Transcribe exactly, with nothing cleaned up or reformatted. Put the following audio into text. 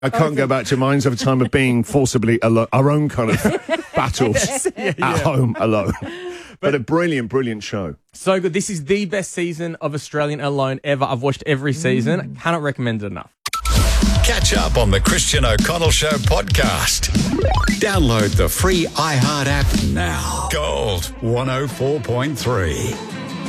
I can't go back to mine's of a time of being forcibly alone, our own kind of battles yeah, at yeah. home alone. But a brilliant, brilliant show. So good. This is the best season of Australian Alone ever. I've watched every season. Cannot recommend it enough. Catch up on the Christian O'Connell Show podcast. Download the free iHeart app now. Gold one oh four point three.